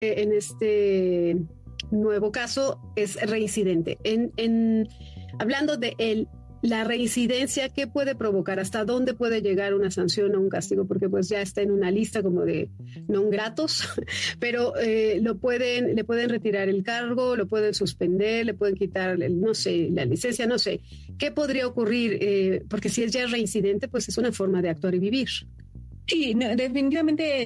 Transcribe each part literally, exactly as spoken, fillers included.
en este nuevo caso es reincidente. En, en hablando de el la reincidencia, ¿qué puede provocar? ¿Hasta dónde puede llegar una sanción o un castigo? Porque pues ya está en una lista como de non gratos, pero eh, lo pueden, le pueden retirar el cargo, lo pueden suspender, le pueden quitar, el, no sé, la licencia, no sé. ¿Qué podría ocurrir? Eh, porque si es ya reincidente, pues es una forma de actuar y vivir. Sí, no, definitivamente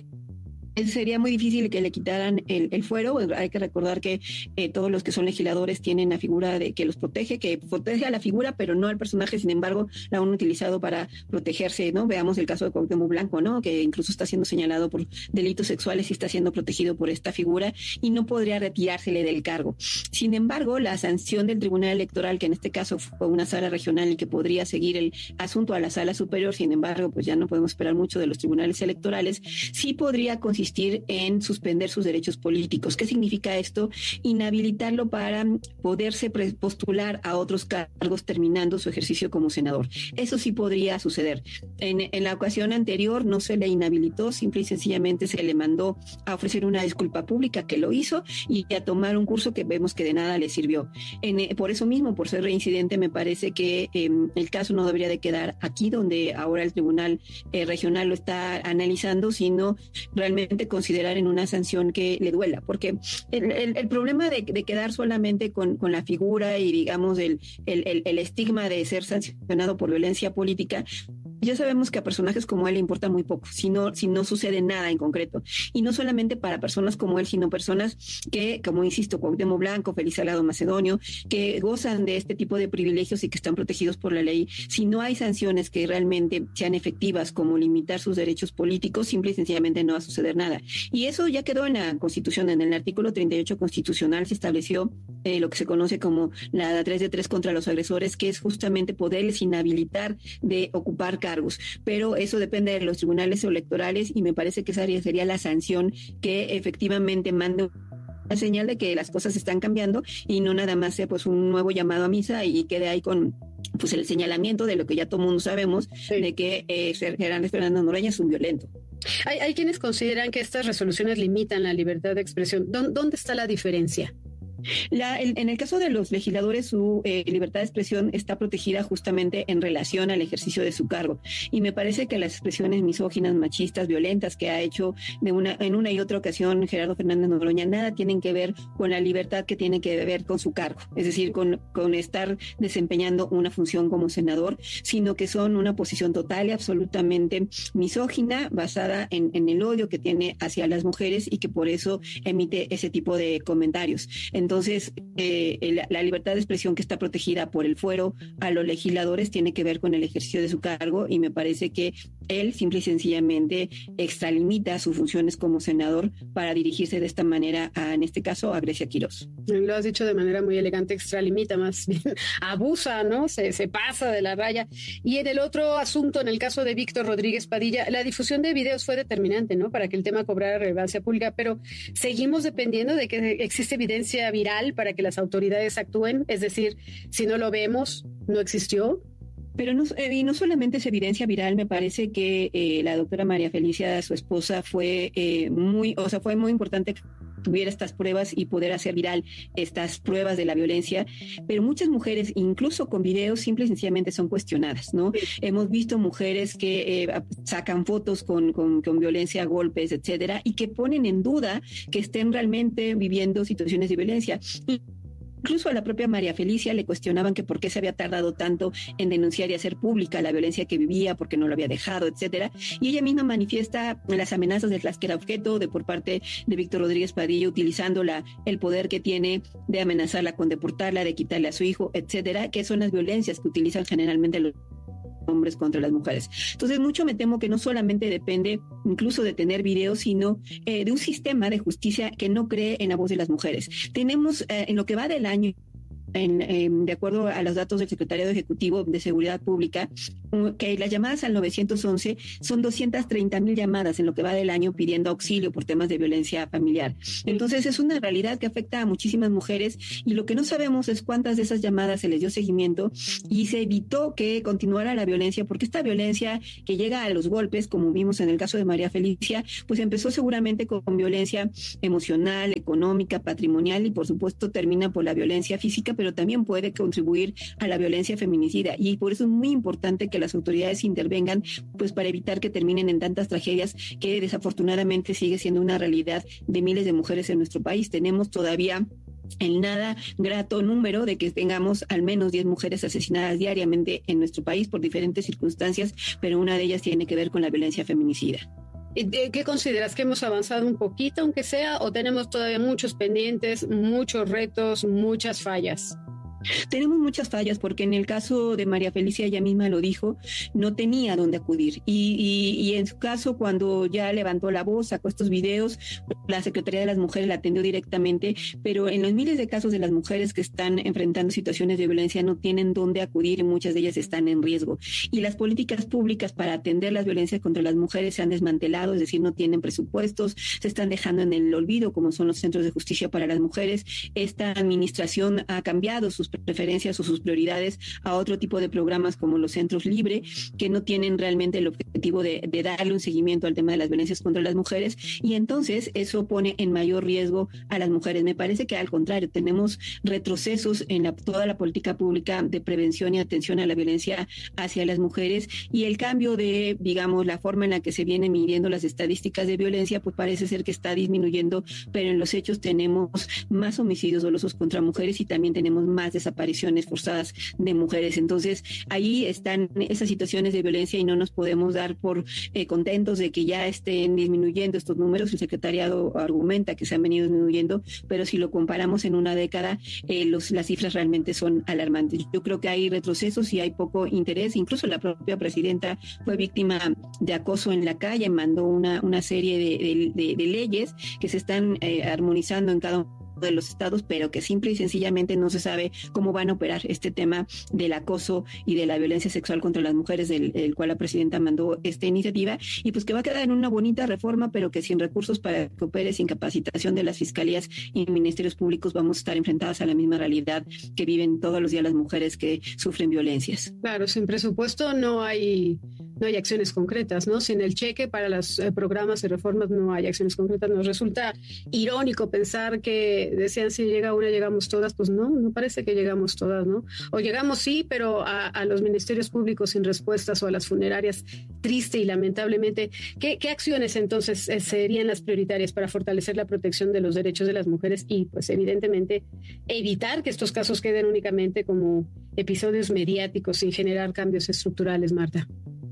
sería muy difícil que le quitaran el, el fuero. Hay que recordar que eh, todos los que son legisladores tienen la figura de que los protege, que protege a la figura, pero no al personaje. Sin embargo, la han utilizado para protegerse, ¿no? Veamos el caso de Cuauhtémoc Blanco, ¿no? Que incluso está siendo señalado por delitos sexuales y está siendo protegido por esta figura y no podría retirársele del cargo. Sin embargo, la sanción del Tribunal Electoral, que en este caso fue una sala regional y que podría seguir el asunto a la sala superior, sin embargo, pues ya no podemos esperar mucho de los tribunales electorales, sí podría consistir en suspender sus derechos políticos. ¿Qué significa esto? Inhabilitarlo para poderse postular a otros cargos terminando su ejercicio como senador. Eso sí podría suceder. En, en la ocasión anterior no se le inhabilitó, simple y sencillamente se le mandó a ofrecer una disculpa pública, que lo hizo, y a tomar un curso que vemos que de nada le sirvió. En, por eso mismo, por ser reincidente, me parece que eh, el caso no debería de quedar aquí, donde ahora el Tribunal eh, Regional lo está analizando, sino realmente considerar en una sanción que le duela, porque el, el, el problema de, de quedar solamente con, con la figura y digamos el, el, el, el estigma de ser sancionado por violencia política, ya sabemos que a personajes como él le importa muy poco, si no, si no sucede nada en concreto. Y no solamente para personas como él, sino personas que, como insisto, Cuauhtémoc Blanco, Félix Salgado Macedonio, que gozan de este tipo de privilegios y que están protegidos por la ley. Si no hay sanciones que realmente sean efectivas, como limitar sus derechos políticos, simple y sencillamente no va a suceder nada. Y eso ya quedó en la Constitución. En el artículo treinta y ocho constitucional se estableció eh, lo que se conoce como la tres de tres contra los agresores, que es justamente poderles inhabilitar de ocupar cargos. Pero eso depende de los tribunales electorales y me parece que esa sería la sanción que efectivamente mande una señal de que las cosas están cambiando y no nada más sea pues un nuevo llamado a misa y quede ahí con pues el señalamiento de lo que ya todo el mundo sabemos, sí, de que eh, Hernández Fernando Noroña es un violento. Hay, hay quienes consideran que estas resoluciones limitan la libertad de expresión. ¿Dónde está la diferencia? La, el, en el caso de los legisladores, su eh, libertad de expresión está protegida justamente en relación al ejercicio de su cargo. Y me parece que las expresiones misóginas, machistas, violentas que ha hecho de una, en una y otra ocasión Gerardo Fernández Noroña nada tienen que ver con la libertad que tiene que ver con su cargo, es decir, con, con estar desempeñando una función como senador, sino que son una posición total y absolutamente misógina, basada en, en el odio que tiene hacia las mujeres y que por eso emite ese tipo de comentarios. Entonces, Entonces, eh, la, la libertad de expresión que está protegida por el fuero a los legisladores tiene que ver con el ejercicio de su cargo y me parece que él simple y sencillamente extralimita sus funciones como senador para dirigirse de esta manera a, en este caso, a Grecia Quirós. Lo has dicho de manera muy elegante, extralimita, más bien abusa, ¿no? Se, se pasa de la raya. Y en el otro asunto, en el caso de Víctor Rodríguez Padilla, la difusión de videos fue determinante, ¿no? Para que el tema cobrara relevancia pública, pero seguimos dependiendo de que existe evidencia viral para que las autoridades actúen, es decir, si no lo vemos, no existió. Pero no, eh, y no solamente es evidencia viral, me parece que eh, la doctora María Felicia, su esposa, fue eh, muy, o sea, fue muy importante que tuviera estas pruebas y poder hacer viral estas pruebas de la violencia, pero muchas mujeres, incluso con videos, simple y sencillamente son cuestionadas, ¿no? Sí. Hemos visto mujeres que eh, sacan fotos con, con, con violencia, golpes, etcétera, y que ponen en duda que estén realmente viviendo situaciones de violencia. Y incluso a la propia María Felicia le cuestionaban que por qué se había tardado tanto en denunciar y hacer pública la violencia que vivía, porque no lo había dejado, etcétera. Y ella misma manifiesta las amenazas de las que era objeto de por parte de Víctor Rodríguez Padilla, utilizando la, el poder que tiene de amenazarla con deportarla, de quitarle a su hijo, etcétera, que son las violencias que utilizan generalmente los hombres contra las mujeres. Entonces, mucho me temo que no solamente depende incluso de tener videos, sino eh, de un sistema de justicia que no cree en la voz de las mujeres. Tenemos, eh, en lo que va del año, En, eh, de acuerdo a los datos del Secretariado Ejecutivo de Seguridad Pública, que las llamadas al nueve once son doscientas treinta mil llamadas en lo que va del año pidiendo auxilio por temas de violencia familiar. Entonces es una realidad que afecta a muchísimas mujeres y lo que no sabemos es cuántas de esas llamadas se les dio seguimiento y se evitó que continuara la violencia, porque esta violencia que llega a los golpes, como vimos en el caso de María Felicia, pues empezó seguramente con violencia emocional, económica, patrimonial y por supuesto termina por la violencia física, pero también puede contribuir a la violencia feminicida y por eso es muy importante que las autoridades intervengan pues para evitar que terminen en tantas tragedias que desafortunadamente sigue siendo una realidad de miles de mujeres en nuestro país. Tenemos todavía el nada grato número de que tengamos al menos diez mujeres asesinadas diariamente en nuestro país por diferentes circunstancias, pero una de ellas tiene que ver con la violencia feminicida. ¿Qué consideras? ¿Que hemos avanzado un poquito, aunque sea, o tenemos todavía muchos pendientes, muchos retos, muchas fallas? Tenemos muchas fallas porque en el caso de María Felicia, ella misma lo dijo, no tenía dónde acudir. Y, y, y en su caso, cuando ya levantó la voz, sacó estos videos, la Secretaría de las Mujeres la atendió directamente, pero en los miles de casos de las mujeres que están enfrentando situaciones de violencia no tienen dónde acudir y muchas de ellas están en riesgo. Y las políticas públicas para atender las violencias contra las mujeres se han desmantelado, es decir, no tienen presupuestos, se están dejando en el olvido, como son los centros de justicia para las mujeres. Esta administración ha cambiado sus preferencias o sus prioridades a otro tipo de programas como los centros Libre, que no tienen realmente el objetivo de, de darle un seguimiento al tema de las violencias contra las mujeres, y entonces eso pone en mayor riesgo a las mujeres. Me parece que al contrario, tenemos retrocesos en la, toda la política pública de prevención y atención a la violencia hacia las mujeres, y el cambio de, digamos, la forma en la que se vienen midiendo las estadísticas de violencia, pues parece ser que está disminuyendo, pero en los hechos tenemos más homicidios dolosos contra mujeres y también tenemos más desapariciones forzadas de mujeres. Entonces, ahí están esas situaciones de violencia y no nos podemos dar por eh, contentos de que ya estén disminuyendo estos números. El secretariado argumenta que se han venido disminuyendo, pero si lo comparamos en una década, eh, los, las cifras realmente son alarmantes. Yo creo que hay retrocesos y hay poco interés. Incluso la propia presidenta fue víctima de acoso en la calle, mandó una, una serie de, de, de, de leyes que se están eh, armonizando en cada uno de los estados, pero que simple y sencillamente no se sabe cómo van a operar este tema del acoso y de la violencia sexual contra las mujeres, del, del cual la presidenta mandó esta iniciativa, y pues que va a quedar en una bonita reforma, pero que sin recursos para que opere, sin capacitación de las fiscalías y ministerios públicos, vamos a estar enfrentadas a la misma realidad que viven todos los días las mujeres que sufren violencias. Claro, sin presupuesto no hay no hay acciones concretas, ¿no? Sin el cheque para los eh, programas y reformas no hay acciones concretas. Nos resulta irónico pensar que decían si llega una llegamos todas, pues no, no parece que llegamos todas, ¿no? O llegamos sí, pero a, a los ministerios públicos sin respuestas o a las funerarias, triste y lamentablemente. ¿Qué, qué acciones entonces eh, serían las prioritarias para fortalecer la protección de los derechos de las mujeres y pues evidentemente evitar que estos casos queden únicamente como episodios mediáticos sin generar cambios estructurales, Marta?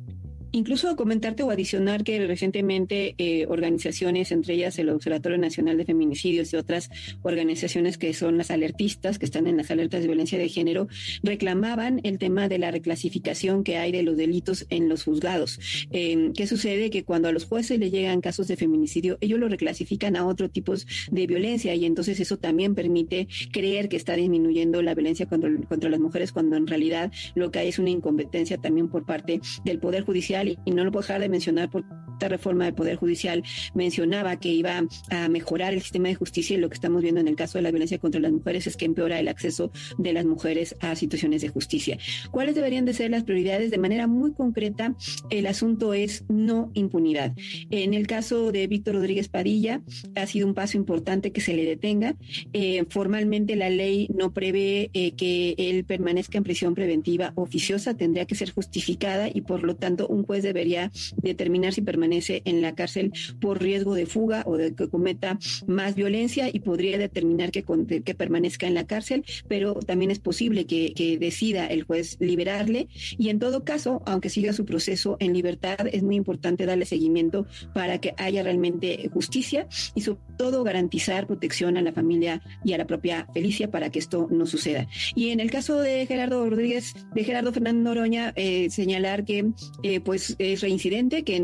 Incluso comentarte o adicionar que recientemente eh, organizaciones, entre ellas el Observatorio Nacional de Feminicidios y otras organizaciones que son las alertistas, que están en las alertas de violencia de género, reclamaban el tema de la reclasificación que hay de los delitos en los juzgados. Eh, ¿Qué sucede? Que cuando a los jueces les llegan casos de feminicidio, ellos lo reclasifican a otros tipos de violencia y entonces eso también permite creer que está disminuyendo la violencia contra, contra las mujeres, cuando en realidad lo que hay es una incompetencia también por parte del Poder Judicial. Y no lo puedo dejar de mencionar porque esta reforma del Poder Judicial mencionaba que iba a mejorar el sistema de justicia, y lo que estamos viendo en el caso de la violencia contra las mujeres es que empeora el acceso de las mujeres a situaciones de justicia. ¿Cuáles deberían de ser las prioridades? De manera muy concreta, el asunto es no impunidad. En el caso de Víctor Rodríguez Padilla, ha sido un paso importante que se le detenga. Eh, formalmente la ley no prevé eh, que él permanezca en prisión preventiva oficiosa, tendría que ser justificada y por lo tanto un juez debería determinar si permanece en la cárcel por riesgo de fuga o de que cometa más violencia, y podría determinar que, que permanezca en la cárcel, pero también es posible que, que decida el juez liberarle, y en todo caso, aunque siga su proceso en libertad, es muy importante darle seguimiento para que haya realmente justicia y sobre todo garantizar protección a la familia y a la propia Felicia para que esto no suceda. Y en el caso de Gerardo Rodríguez, de Gerardo Fernández Noroña, eh, señalar que eh, pues es reincidente, que no ha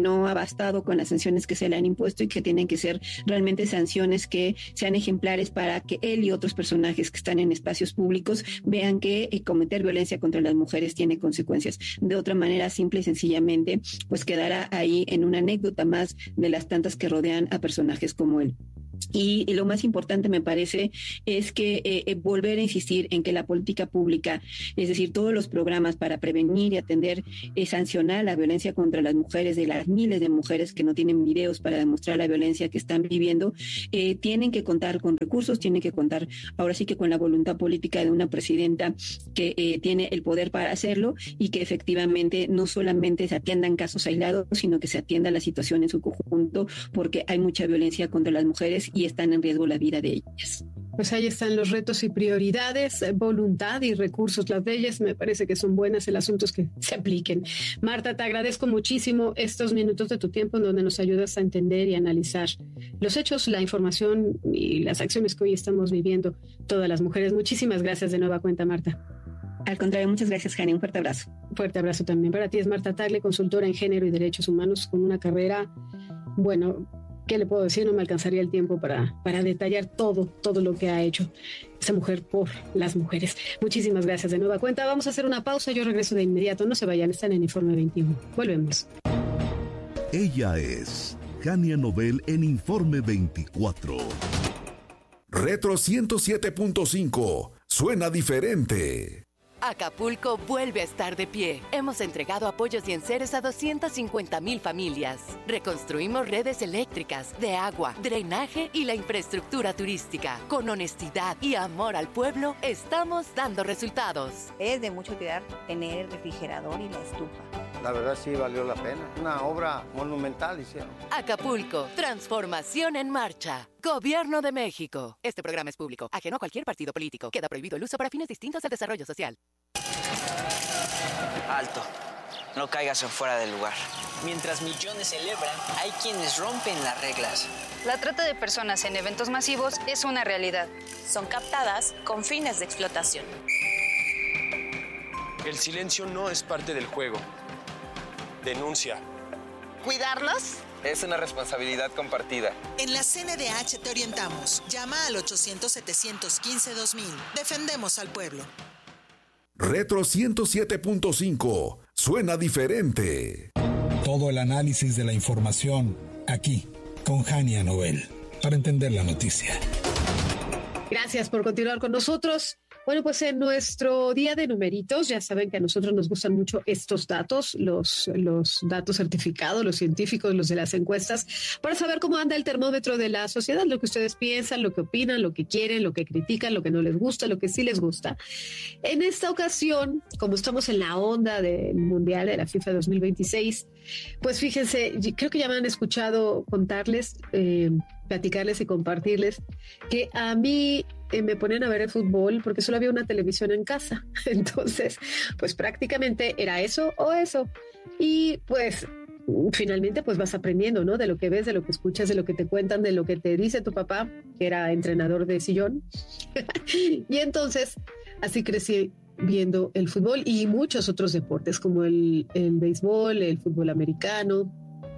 bastado con las sanciones que se le han impuesto y que tienen que ser realmente sanciones que sean ejemplares para que él y otros personajes que están en espacios públicos vean que eh, cometer violencia contra las mujeres tiene consecuencias. De otra manera, simple y sencillamente, pues quedará ahí en una anécdota más de las tantas que rodean a personajes como él. Y, y lo más importante me parece es que eh, volver a insistir en que la política pública, es decir, todos los programas para prevenir y atender y eh, sancionar la violencia contra las mujeres, de las miles de mujeres que no tienen videos para demostrar la violencia que están viviendo, eh, tienen que contar con recursos, tienen que contar ahora sí que con la voluntad política de una presidenta que eh, tiene el poder para hacerlo y que efectivamente no solamente se atiendan casos aislados, sino que se atienda la situación en su conjunto, porque hay mucha violencia contra las mujeres y están en riesgo la vida de ellas. Pues ahí están los retos y prioridades, voluntad y recursos. Las leyes me parece que son buenas, el asunto es que se apliquen. Marta, te agradezco muchísimo estos minutos de tu tiempo en donde nos ayudas a entender y analizar los hechos, la información y las acciones que hoy estamos viviendo todas las mujeres. Muchísimas gracias de nueva cuenta, Marta. Al contrario, muchas gracias, Jani. Un fuerte abrazo. Fuerte abrazo también para ti. Es Marta Tagle, consultora en género y derechos humanos, con una carrera, bueno, ¿qué le puedo decir? No me alcanzaría el tiempo para, para detallar todo, todo lo que ha hecho esa mujer por las mujeres. Muchísimas gracias de nueva cuenta. Vamos a hacer una pausa. Yo regreso de inmediato. No se vayan, están en Informe veintiuno. Volvemos. Ella es Jania Nobel en Informe veinticuatro. Retro ciento siete punto cinco. Suena diferente. Acapulco vuelve a estar de pie. Hemos entregado apoyos y enseres a doscientas cincuenta mil familias. Reconstruimos redes eléctricas, de agua, drenaje y la infraestructura turística. Con honestidad y amor al pueblo, estamos dando resultados. Es de mucha utilidad tener el refrigerador y la estufa. La verdad sí valió la pena. Una obra monumental hicieron. Acapulco, transformación en marcha. Gobierno de México. Este programa es público, ajeno a cualquier partido político. Queda prohibido el uso para fines distintos al desarrollo social. Alto. No caigas en fuera del lugar. Mientras millones celebran, hay quienes rompen las reglas. La trata de personas en eventos masivos es una realidad. Son captadas con fines de explotación. El silencio no es parte del juego. Denuncia. ¿Cuidarlos? Es una responsabilidad compartida. En la C N D H te orientamos. Llama al ochocientos, setecientos quince, dos mil. Defendemos al pueblo. Retro ciento siete punto cinco. Suena diferente. Todo el análisis de la información aquí con Jania Nobel para entender la noticia. Gracias por continuar con nosotros. Bueno, pues en nuestro día de numeritos, ya saben que a nosotros nos gustan mucho estos datos, los, los datos certificados, los científicos, los de las encuestas, para saber cómo anda el termómetro de la sociedad, lo que ustedes piensan, lo que opinan, lo que quieren, lo que critican, lo que no les gusta, lo que sí les gusta. En esta ocasión, como estamos en la onda del Mundial de la FIFA dos mil veintiséis, pues fíjense, creo que ya me han escuchado contarles, eh, platicarles y compartirles que a mí eh, me ponen a ver el fútbol porque solo había una televisión en casa. Entonces, pues prácticamente era eso o eso. Y pues finalmente pues vas aprendiendo, ¿no? De lo que ves, de lo que escuchas, de lo que te cuentan, de lo que te dice tu papá, que era entrenador de sillón. Y entonces así crecí viendo el fútbol y muchos otros deportes como el, el béisbol, el fútbol americano.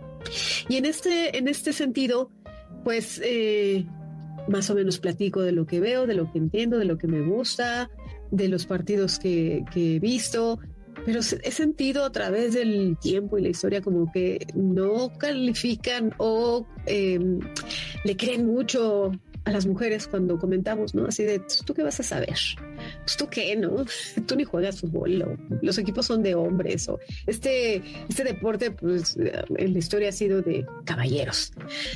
Y en este, en este sentido, pues eh, más o menos platico de lo que veo, de lo que entiendo, de lo que me gusta, de los partidos que, que he visto, pero he sentido a través del tiempo y la historia como que no califican o eh, le creen mucho a las mujeres cuando comentamos, ¿no? Así de, ¿tú qué vas a saber? Pues tú qué, ¿no? Tú ni juegas fútbol, o los equipos son de hombres, o este, este deporte, pues en la historia ha sido de caballeros.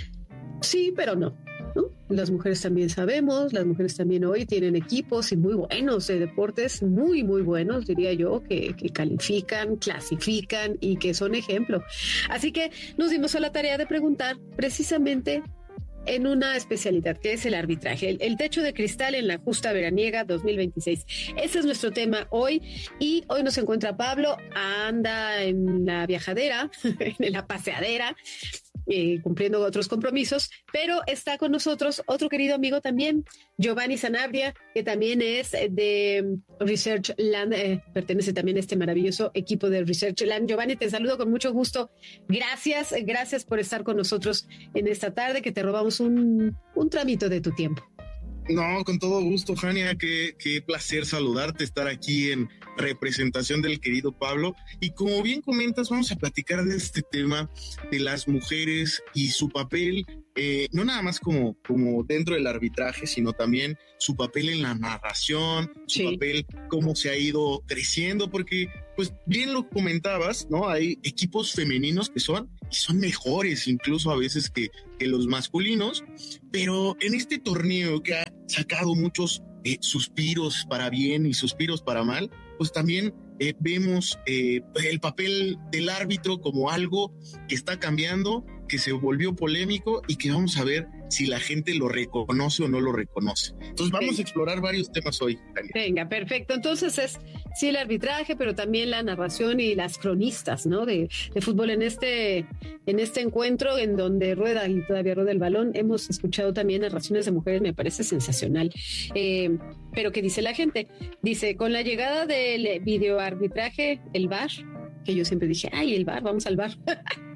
Sí, pero no, ¿no? Las mujeres también sabemos, las mujeres también hoy tienen equipos y muy buenos de deportes, muy, muy buenos, diría yo, que, que califican, clasifican y que son ejemplo. Así que nos dimos a la tarea de preguntar precisamente en una especialidad que es el arbitraje, el, el techo de cristal en la justa veraniega dos mil veintiséis. Ese es nuestro tema hoy y hoy nos encuentra Pablo, anda en la viajadera, en la paseadera. eh, cumpliendo otros compromisos, pero está con nosotros otro querido amigo también, Giovanni Sanabria, que también es de Research Land, eh, pertenece también a este maravilloso equipo de Research Land. Giovanni, te saludo con mucho gusto. Gracias, gracias por estar con nosotros en esta tarde, que te robamos un, un tramito de tu tiempo. No, con todo gusto, Jania, qué, qué placer saludarte, estar aquí en representación del querido Pablo. Y como bien comentas, vamos a platicar de este tema de las mujeres y su papel, eh, no nada más como, como dentro del arbitraje, sino también su papel en la narración, su sí. papel, cómo se ha ido creciendo, porque pues bien lo comentabas, ¿no? Hay equipos femeninos que son, y son mejores incluso a veces que, que los masculinos, pero en este torneo que ha sacado muchos eh, suspiros para bien y suspiros para mal, pues también eh, vemos eh, el papel del árbitro como algo que está cambiando, que se volvió polémico y que vamos a ver si la gente lo reconoce o no lo reconoce. Entonces vamos Venga. a explorar varios temas hoy, Daniel. Venga, perfecto. Entonces es sí el arbitraje, pero también la narración y las cronistas, ¿no? De, de fútbol en este, en este encuentro en donde rueda y todavía rueda el balón. Hemos escuchado también narraciones de mujeres, me parece sensacional. Eh, pero ¿qué dice la gente? Dice, con la llegada del videoarbitraje, el V A R, que yo siempre dije, ay, el V A R, vamos al V A R.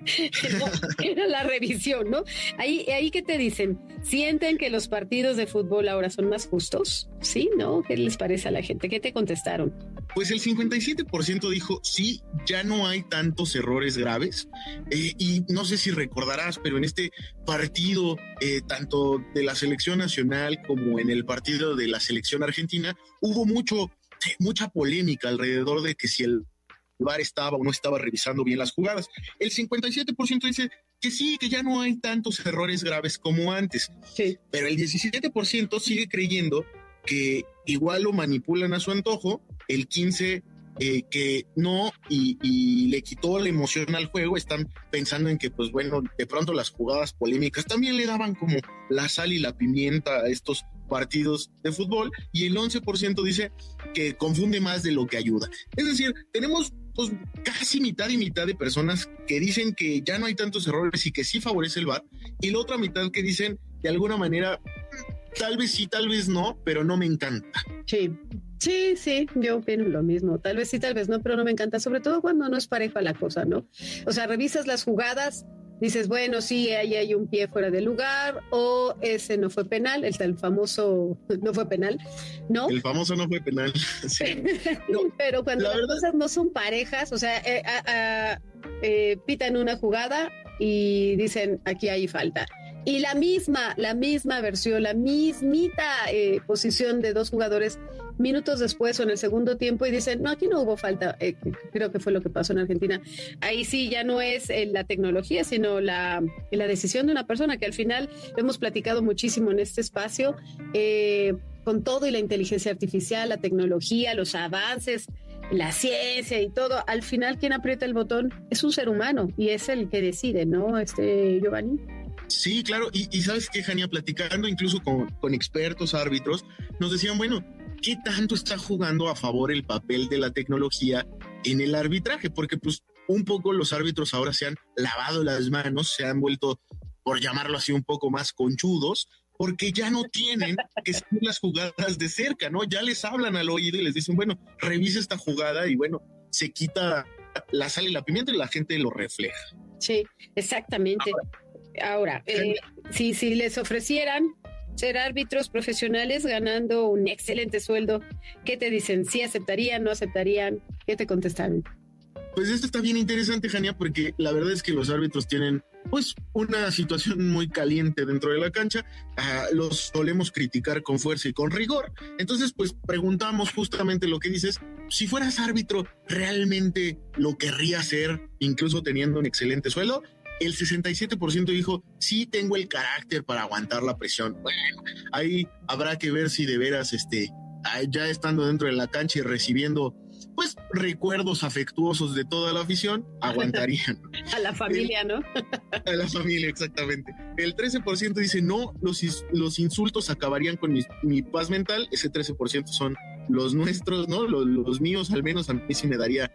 Era la revisión, ¿no? Ahí, ahí ¿qué te dicen? ¿Sienten que los partidos de fútbol ahora son más justos? ¿Sí? ¿No? ¿Qué les parece a la gente? ¿Qué te contestaron? Pues el cincuenta y siete por ciento dijo, sí, ya no hay tantos errores graves. Eh, y no sé si recordarás, pero en este partido, eh, tanto de la selección nacional como en el partido de la selección argentina, hubo mucho, mucha polémica alrededor de que si el el V A R estaba o no estaba revisando bien las jugadas. El cincuenta y siete por ciento dice que sí, que ya no hay tantos errores graves como antes. Sí. Pero el diecisiete por ciento sigue creyendo que igual lo manipulan a su antojo, el quince por ciento eh, que no y, y le quitó la emoción al juego, están pensando en que pues bueno, de pronto las jugadas polémicas también le daban como la sal y la pimienta a estos partidos de fútbol, y el once por ciento dice que confunde más de lo que ayuda. Es decir, tenemos pues casi mitad y mitad de personas que dicen que ya no hay tantos errores y que sí favorece el V A R, y la otra mitad que dicen de alguna manera tal vez sí, tal vez no, pero no me encanta. Sí, sí, sí, yo opino lo mismo. Tal vez sí, tal vez no, pero no me encanta, sobre todo cuando no es pareja la cosa, ¿no? O sea, revisas las jugadas, dices, bueno, sí, ahí hay un pie fuera de lugar, o ese no fue penal, el tal famoso no fue penal, ¿no? El famoso no fue penal, sí. No, pero cuando las verdad... cosas no son parejas, o sea, eh, a, a, eh, pitan una jugada y dicen, aquí hay falta. Y la misma, la misma versión, la mismita eh, posición de dos jugadores minutos después o en el segundo tiempo y dicen, no, aquí no hubo falta, eh, creo que fue lo que pasó en Argentina. Ahí sí ya no es eh, la tecnología, sino la, la decisión de una persona, que al final hemos platicado muchísimo en este espacio, eh, con todo y la inteligencia artificial, la tecnología, los avances, la ciencia y todo, al final quien aprieta el botón es un ser humano y es el que decide, ¿no, este Giovanni? Sí, claro, y, y sabes qué, Jania, platicando incluso con, con expertos árbitros, nos decían, bueno, ¿qué tanto está jugando a favor el papel de la tecnología en el arbitraje? Porque pues un poco los árbitros ahora se han lavado las manos, se han vuelto, por llamarlo así, un poco más conchudos, porque ya no tienen que seguir las jugadas de cerca, ¿no? Ya les hablan al oído y les dicen, bueno, revisa esta jugada y bueno, se quita la sal y la pimienta y la gente lo refleja. Sí, exactamente. Ahora, Ahora, eh, si, si les ofrecieran ser árbitros profesionales ganando un excelente sueldo, ¿qué te dicen? ¿Sí aceptarían, no aceptarían? ¿Qué te contestaron? Pues esto está bien interesante, Jania, porque la verdad es que los árbitros tienen pues una situación muy caliente dentro de la cancha, uh, los solemos criticar con fuerza y con rigor, entonces pues preguntamos justamente lo que dices, si fueras árbitro, ¿realmente lo querrías hacer incluso teniendo un excelente sueldo? El sesenta y siete por ciento dijo, sí tengo el carácter para aguantar la presión. Bueno, ahí habrá que ver si de veras, este, ya estando dentro de la cancha y recibiendo, pues, recuerdos afectuosos de toda la afición, aguantarían. A la familia, ¿no? A la familia, exactamente. El trece por ciento dice, no, los, los insultos acabarían con mi, mi paz mental. Ese trece por ciento son los nuestros, ¿no? Los, los míos, al menos a mí sí me daría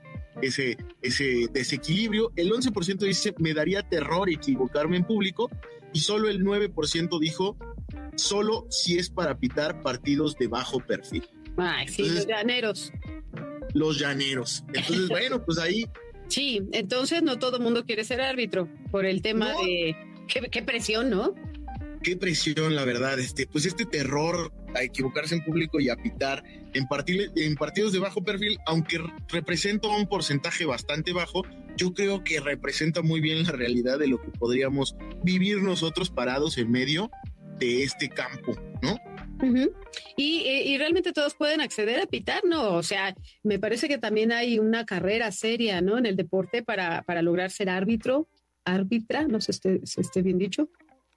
ese, ese desequilibrio. El once por ciento dice, me daría terror equivocarme en público, y solo el nueve por ciento dijo, solo si es para pitar partidos de bajo perfil. Ay, sí, entonces, los llaneros. Los llaneros. Entonces, bueno, pues ahí... Sí, entonces no todo el mundo quiere ser árbitro por el tema no. de... Qué, qué presión, ¿no? Qué presión, la verdad. Este, pues este terror a equivocarse en público y a pitar en, partir, en partidos de bajo perfil, aunque representa un porcentaje bastante bajo, yo creo que representa muy bien la realidad de lo que podríamos vivir nosotros parados en medio de este campo, ¿no? Uh-huh. Y, y realmente todos pueden acceder a pitar, ¿no? O sea, me parece que también hay una carrera seria, ¿no? En el deporte para, para lograr ser árbitro, árbitra, no sé si esté, si esté bien dicho.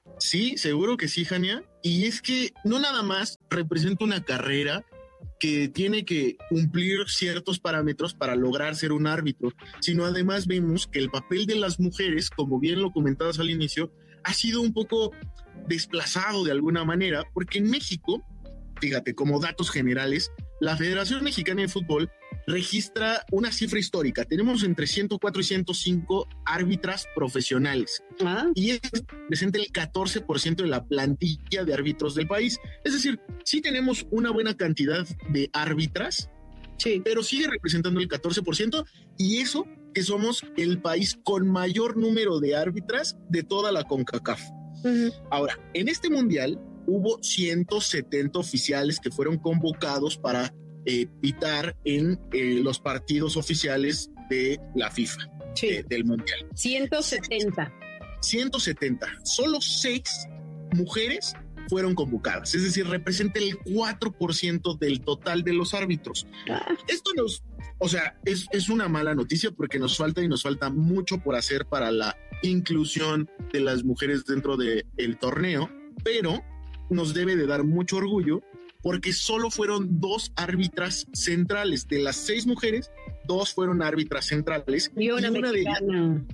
Sí, seguro que sí, Jania. Y es que no nada más representa una carrera que tiene que cumplir ciertos parámetros para lograr ser un árbitro, sino además vemos que el papel de las mujeres, como bien lo comentabas al inicio, ha sido un poco desplazado de alguna manera, porque en México, fíjate, como datos generales, la Federación Mexicana de Fútbol registra una cifra histórica. Tenemos entre ciento cuatro y ciento cinco árbitras profesionales. Ah. Y es presente el catorce por ciento de la plantilla de árbitros del país. Es decir, sí tenemos una buena cantidad de árbitras, sí, pero sigue representando el catorce por ciento, y eso que somos el país con mayor número de árbitras de toda la CONCACAF. Uh-huh. Ahora, en este mundial hubo ciento setenta oficiales que fueron convocados para Eh, pitar en eh, los partidos oficiales de la FIFA, sí, eh, del Mundial. ciento setenta. ciento setenta. Solo seis mujeres fueron convocadas, es decir, representa el cuatro por ciento del total de los árbitros. Ah. Esto nos, o sea, es, es una mala noticia porque nos falta y nos falta mucho por hacer para la inclusión de las mujeres dentro del torneo, pero nos debe de dar mucho orgullo porque solo fueron dos árbitras centrales. De las seis mujeres, dos fueron árbitras centrales. Y una, y una de ellas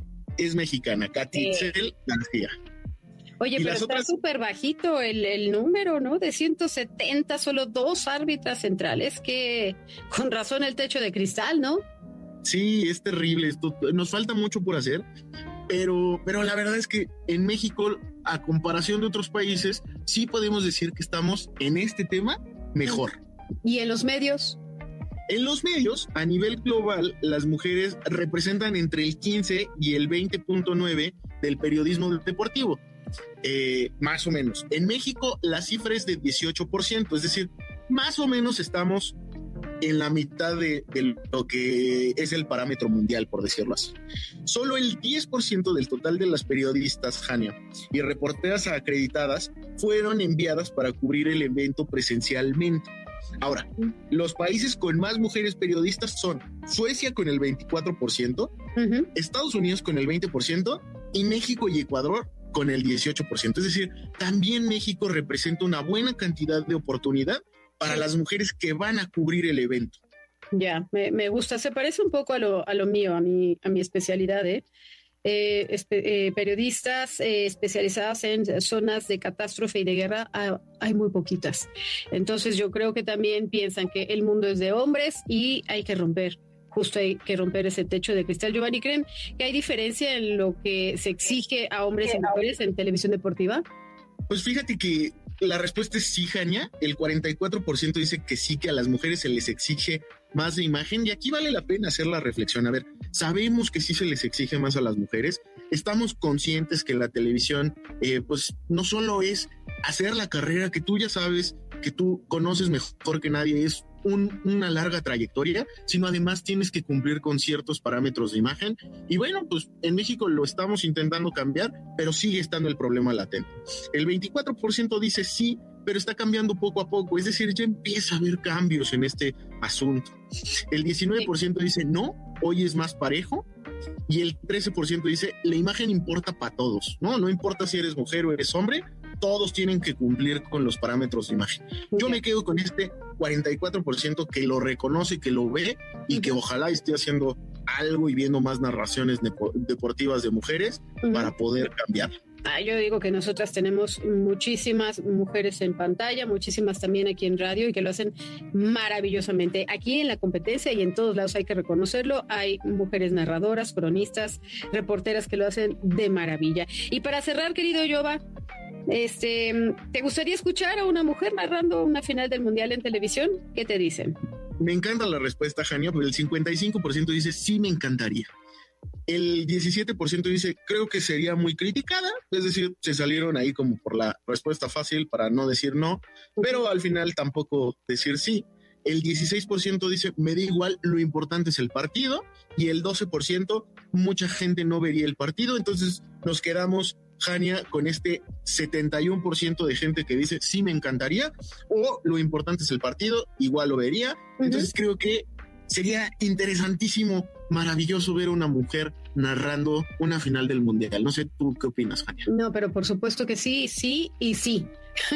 es mexicana, Katy Itzel García. Oye, pero está súper otras... bajito el, el número, ¿no? De ciento setenta, solo dos árbitras centrales, que con razón el techo de cristal, ¿no? Sí, es terrible esto. Nos falta mucho por hacer, pero, pero la verdad es que en México, a comparación de otros países, sí podemos decir que estamos en este tema mejor. ¿Y en los medios? En los medios, a nivel global, las mujeres representan entre el quince y el veinte punto nueve del periodismo deportivo, eh, más o menos. En México, la cifra es de dieciocho por ciento, es decir, más o menos estamos en la mitad de, de lo que es el parámetro mundial, por decirlo así. Solo el diez por ciento del total de las periodistas, Jania, y reporteras acreditadas fueron enviadas para cubrir el evento presencialmente. Ahora, los países con más mujeres periodistas son Suecia con el veinticuatro por ciento, uh-huh. Estados Unidos con el veinte por ciento y México y Ecuador con el dieciocho por ciento. Es decir, también México representa una buena cantidad de oportunidad para las mujeres que van a cubrir el evento. Ya, me, me gusta, se parece un poco a lo, a lo mío, a mi, a mi especialidad, ¿eh? Eh, espe, eh, periodistas eh, especializadas en zonas de catástrofe y de guerra, ah, hay muy poquitas. Entonces yo creo que también piensan que el mundo es de hombres y hay que romper, justo hay que romper ese techo de cristal. Giovanni, ¿creen que hay diferencia en lo que se exige a hombres y mujeres en televisión deportiva? Pues fíjate que la respuesta es sí, Jania. El cuarenta y cuatro por ciento dice que sí, que a las mujeres se les exige más de imagen, y aquí vale la pena hacer la reflexión. A ver, sabemos que sí se les exige más a las mujeres, estamos conscientes que la televisión eh, pues no solo es hacer la carrera que tú ya sabes, que tú conoces mejor que nadie, es un, una larga trayectoria, sino además tienes que cumplir con ciertos parámetros de imagen, y bueno, pues en México lo estamos intentando cambiar, pero sigue estando el problema latente. El veinticuatro por ciento dice sí, pero está cambiando poco a poco, es decir, ya empieza a haber cambios en este asunto. El diecinueve por ciento dice no, hoy es más parejo, y el trece por ciento dice la imagen importa para todos, ¿no? No importa si eres mujer o eres hombre, todos tienen que cumplir con los parámetros de imagen. Yo me quedo con este cuarenta y cuatro por ciento que lo reconoce, que lo ve y que ojalá esté haciendo algo y viendo más narraciones deportivas de mujeres uh-huh. para poder cambiar. Ah, yo digo que nosotras tenemos muchísimas mujeres en pantalla, muchísimas también aquí en radio y que lo hacen maravillosamente. Aquí en la competencia y en todos lados hay que reconocerlo, hay mujeres narradoras, cronistas, reporteras que lo hacen de maravilla. Y para cerrar, querido Jova, este, ¿te gustaría escuchar a una mujer narrando una final del Mundial en televisión? ¿Qué te dicen? Me encanta la respuesta, Jania, pero el cincuenta y cinco por ciento dice sí me encantaría. El diecisiete por ciento dice creo que sería muy criticada, es decir, se salieron ahí como por la respuesta fácil para no decir no, pero al final tampoco decir sí. El dieciséis por ciento dice me da igual, lo importante es el partido, y el doce por ciento mucha gente no vería el partido, entonces nos quedamos, Jania, con este setenta y uno por ciento de gente que dice sí me encantaría, o lo importante es el partido, igual lo vería. Entonces uh-huh. creo que sería interesantísimo, maravilloso ver a una mujer narrando una final del Mundial. No sé, ¿tú qué opinas, Jania? No, pero por supuesto que sí, sí y sí.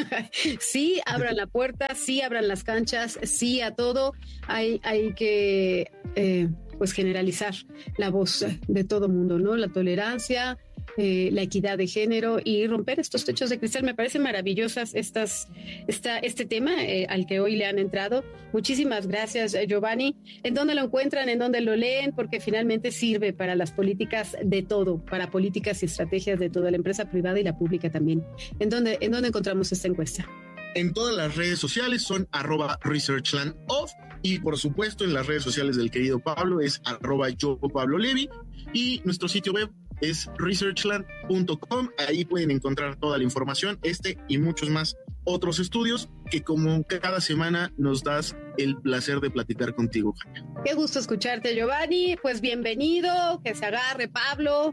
Sí, abran la puerta, sí, abran las canchas, sí a todo. Hay, hay que eh, pues generalizar la voz de todo mundo, ¿no? La tolerancia, eh, la equidad de género y romper estos techos de cristal. Me parecen maravillosas estas, esta, este tema eh, al que hoy le han entrado. Muchísimas gracias, Giovanni. ¿En dónde lo encuentran? ¿En dónde lo leen? Porque finalmente sirve para las políticas de todo, para políticas y estrategias de toda la empresa privada y la pública también. ¿En dónde, en dónde encontramos esta encuesta? En todas las redes sociales son arroba researchlandoff, y por supuesto en las redes sociales del querido Pablo es arroba yo Pablo Levi, y nuestro sitio web es researchland punto com. Ahí pueden encontrar toda la información, este y muchos más otros estudios que como cada semana nos das el placer de platicar contigo, Jania. Qué gusto escucharte, Giovanni. Pues bienvenido, que se agarre Pablo,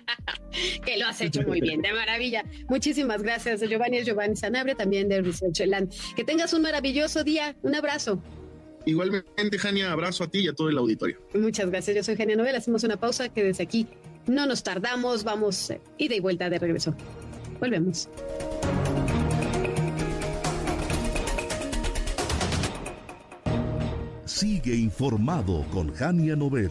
que lo has hecho muy bien, de maravilla. Muchísimas gracias, Giovanni. Es Giovanni Sanabria, también de Researchland. Que tengas un maravilloso día. Un abrazo. Igualmente, Jania, abrazo a ti y a todo el auditorio. Muchas gracias. Yo soy Jania Novel. Hacemos una pausa que desde aquí no nos tardamos. Vamos ida y vuelta de regreso. Volvemos. Sigue informado con Jania Novel.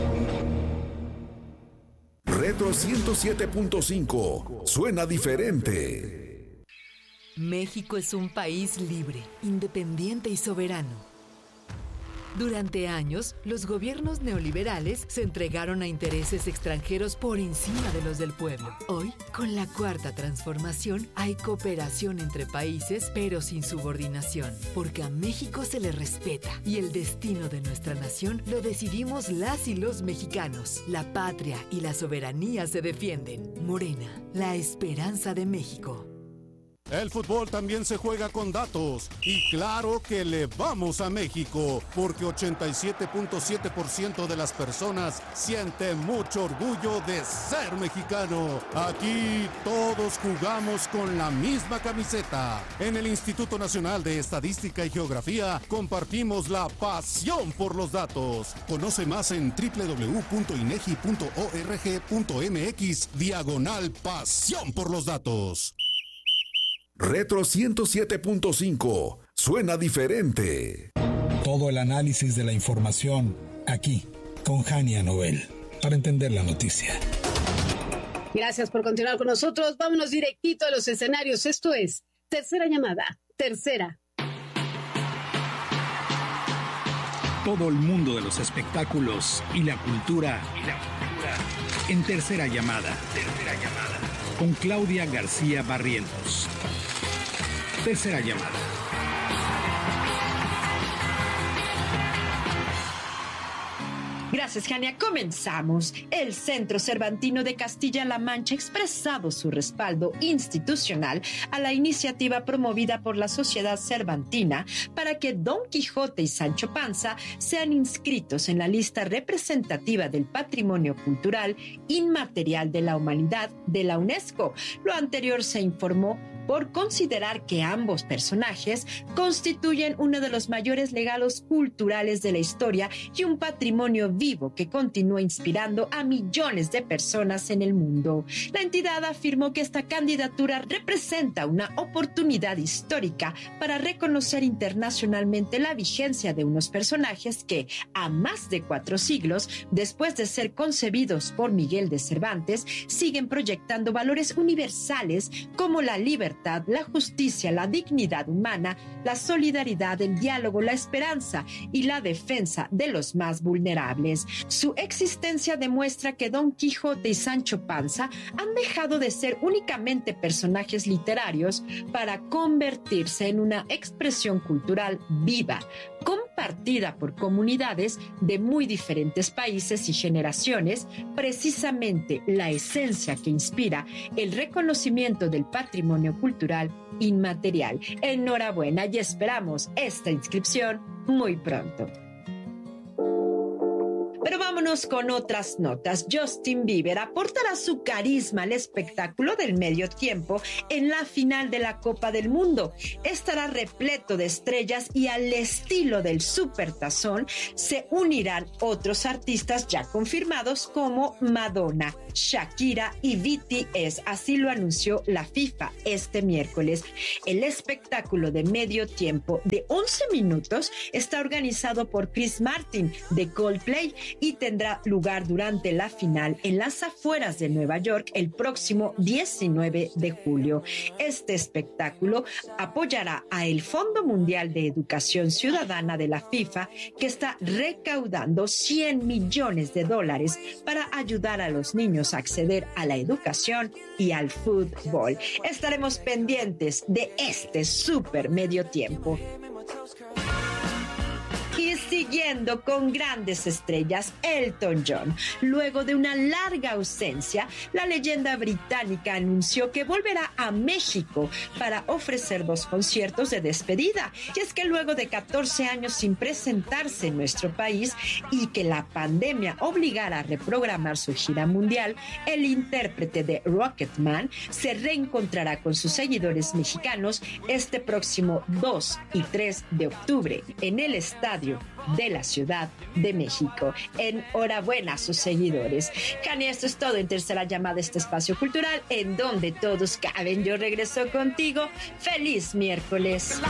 Retro ciento siete punto cinco. Suena diferente. México es un país libre, independiente y soberano. Durante años, los gobiernos neoliberales se entregaron a intereses extranjeros por encima de los del pueblo. Hoy, con la cuarta transformación, hay cooperación entre países, pero sin subordinación, porque a México se le respeta y el destino de nuestra nación lo decidimos las y los mexicanos. La patria y la soberanía se defienden. Morena, la esperanza de México. El fútbol también se juega con datos y claro que le vamos a México porque ochenta y siete punto siete por ciento de las personas siente mucho orgullo de ser mexicano. Aquí todos jugamos con la misma camiseta. En el Instituto Nacional de Estadística y Geografía compartimos la pasión por los datos. Conoce más en doble u doble u doble u punto inegi punto org punto mx diagonal pasión por los datos. Retro ciento siete punto cinco. Suena diferente. Todo el análisis de la información aquí con Jania Novel para entender la noticia. Gracias por continuar con nosotros. Vámonos directito a los escenarios. Esto es Tercera Llamada. Tercera. Todo el mundo de los espectáculos y la cultura. Y la cultura. En Tercera Llamada. Tercera Llamada. Con Claudia García Barrientos. Tercera Llamada. Gracias, Jania. Comenzamos. El Centro Cervantino de Castilla-La Mancha ha expresado su respaldo institucional a la iniciativa promovida por la Sociedad Cervantina para que Don Quijote y Sancho Panza sean inscritos en la lista representativa del Patrimonio Cultural Inmaterial de la Humanidad de la UNESCO. Lo anterior se informó por considerar que ambos personajes constituyen uno de los mayores legados culturales de la historia y un patrimonio vivo que continúa inspirando a millones de personas en el mundo. La entidad afirmó que esta candidatura representa una oportunidad histórica para reconocer internacionalmente la vigencia de unos personajes que, a más de cuatro siglos después de ser concebidos por Miguel de Cervantes, siguen proyectando valores universales como la libertad, la justicia, la dignidad humana, la solidaridad, el diálogo, la esperanza y la defensa de los más vulnerables. Su existencia demuestra que Don Quijote y Sancho Panza han dejado de ser únicamente personajes literarios para convertirse en una expresión cultural viva, compartida por comunidades de muy diferentes países y generaciones, precisamente la esencia que inspira el reconocimiento del patrimonio cultural inmaterial. Enhorabuena y esperamos esta inscripción muy pronto. Pero vámonos con otras notas. Justin Bieber aportará su carisma al espectáculo del medio tiempo en la final de la Copa del Mundo. Estará repleto de estrellas y al estilo del Supertazón se unirán otros artistas ya confirmados como Madonna, Shakira y B T S. Así lo anunció la FIFA este miércoles. El espectáculo de medio tiempo de once minutos está organizado por Chris Martin de Coldplay y tendrá lugar durante la final en las afueras de Nueva York el próximo diecinueve de julio. Este espectáculo apoyará a el Fondo Mundial de Educación Ciudadana de la FIFA, que está recaudando cien millones de dólares para ayudar a los niños a acceder a la educación y al fútbol. Estaremos pendientes de este super medio tiempo. Y siguiendo con grandes estrellas, Elton John. Luego de una larga ausencia, la leyenda británica anunció que volverá a México para ofrecer dos conciertos de despedida. Y es que luego de catorce años sin presentarse en nuestro país y que la pandemia obligara a reprogramar su gira mundial, el intérprete de Rocketman se reencontrará con sus seguidores mexicanos este próximo dos y tres de octubre en el estadio de la Ciudad de México. Enhorabuena a sus seguidores. Jani, esto es todo en Tercera Llamada, este espacio cultural en donde todos caben. Yo regreso contigo. ¡Feliz miércoles!